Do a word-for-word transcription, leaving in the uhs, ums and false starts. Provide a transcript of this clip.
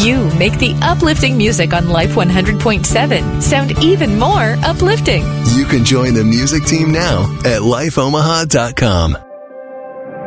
You make the uplifting music on Life one hundred point seven sound even more uplifting. You can join the music team now at life omaha dot com.